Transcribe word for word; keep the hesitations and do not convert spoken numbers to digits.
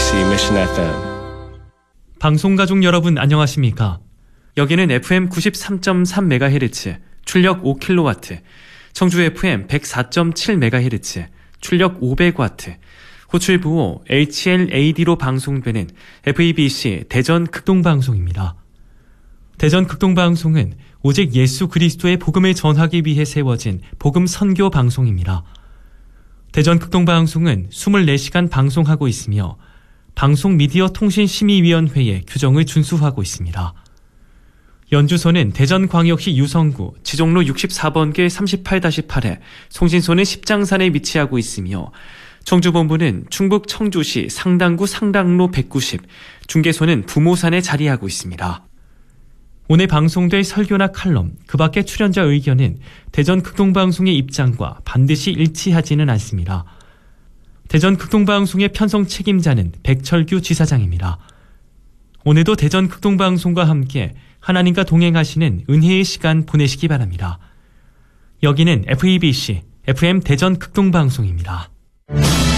에프이비씨 Mission 에프엠. 방송가족 여러분 안녕하십니까? 여기는 에프엠 구십삼 점 삼 메가헤르츠, 출력 오 킬로와트, 청주 에프엠 백사 점 칠 메가헤르츠, 출력 오백 와트, 호출 부호 에이치엘에이디로 방송되는 에프이비씨 대전 극동방송입니다. 대전 극동방송은 오직 예수 그리스도의 복음을 전하기 위해 세워진 복음 선교 방송입니다. 대전 극동방송은 이십사 시간 방송하고 있으며 방송미디어통신심의위원회의 규정을 준수하고 있습니다. 연주소는 대전광역시 유성구 지종로 육십사 번길 삼십팔 팔에, 송신소는 십장산에 위치하고 있으며 청주본부는 충북 청주시 상당구 상당로 백구십, 중개소는 부모산에 자리하고 있습니다. 오늘 방송될 설교나 칼럼, 그 밖의 출연자 의견은 대전 극동방송의 입장과 반드시 일치하지는 않습니다. 대전 극동방송의 편성 책임자는 백철규 지사장입니다. 오늘도 대전 극동방송과 함께 하나님과 동행하시는 은혜의 시간 보내시기 바랍니다. 여기는 에프이비씨 에프엠 대전 극동방송입니다.